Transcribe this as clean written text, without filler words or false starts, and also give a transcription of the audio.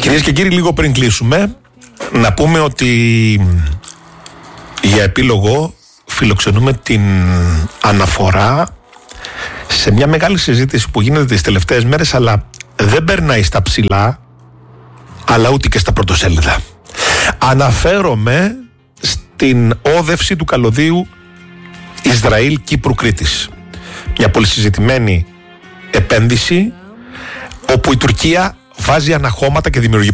Κυρίες και κύριοι, λίγο πριν κλείσουμε, να πούμε ότι για επίλογο φιλοξενούμε την αναφορά σε μια μεγάλη συζήτηση που γίνεται τις τελευταίες μέρες, αλλά δεν περνάει στα ψηλά, αλλά ούτε και στα πρωτοσέλιδα. Αναφέρομαι στην όδευση του καλωδίου Ισραήλ-Κύπρου-Κρήτης. Μια πολύ συζητημένη επένδυση, όπου η Τουρκία βάζει αναχώματα και δημιουργεί